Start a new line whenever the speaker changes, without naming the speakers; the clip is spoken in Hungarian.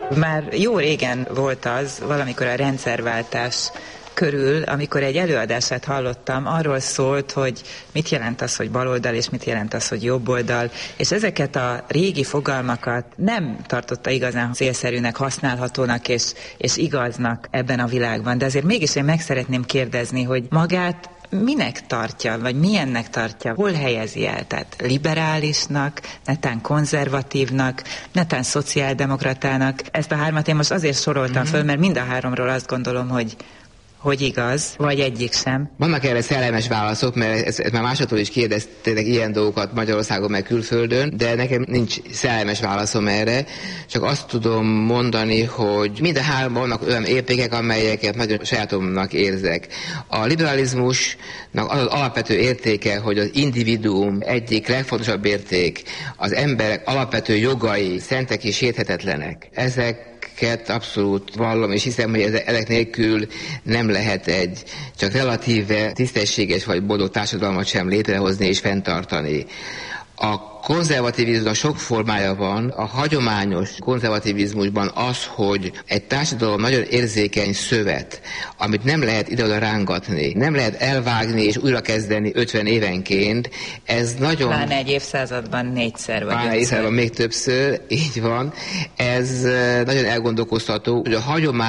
Már jó régen volt az, valamikor a rendszerváltás körül, amikor egy előadását hallottam, arról szólt, hogy mit jelent az, hogy baloldal, és mit jelent az, hogy jobboldal, és ezeket a régi fogalmakat nem tartotta igazán célszerűnek, használhatónak és igaznak ebben a világban. De azért mégis én meg szeretném kérdezni, hogy magát minek tartja, vagy milyennek tartja, hol helyezi el? Tehát liberálisnak, netán konzervatívnak, netán szociáldemokratának. Ezt a hármat én most azért soroltam föl, mert mind a háromról azt gondolom, hogy igaz, vagy egyik sem.
Vannak erre szellemes válaszok, mert ezt már másodtól is kérdeztétek ilyen dolgokat Magyarországon, meg külföldön, de nekem nincs szellemes válaszom erre, csak azt tudom mondani, hogy mind a háromban vannak olyan értékek, amelyeket nagyon sajátomnak érzek. A liberalizmusnak az alapvető értéke, hogy az individuum egyik legfontosabb érték, az emberek alapvető jogai szentek és sérthetetlenek. Ezeket abszolút vallom, és hiszem, hogy ezek nélkül nem lehet egy csak relatíve tisztességes vagy boldog társadalmat sem létrehozni és fenntartani. A konzervativizmusnak sok formája van. A hagyományos konzervativizmusban az, hogy egy társadalom nagyon érzékeny szövet, amit nem lehet ide-oda rángatni, nem lehet elvágni és újrakezdeni 50 évenként, ez nagyon...
Pláne egy évszázadban 4-szer vagy 5-ször.
Évszázadban még többször, így van. Ez nagyon elgondolkoztató, hogy a hagyomány